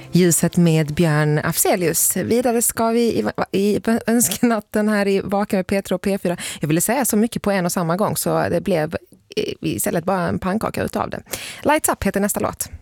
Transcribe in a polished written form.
Ljuset med Björn Afzelius. Vidare ska vi i önskenatten här i Vaken med Petra och P4. Jag ville säga så mycket på en och samma gång så det blev istället bara en pannkaka utav det. Lights Up heter nästa låt.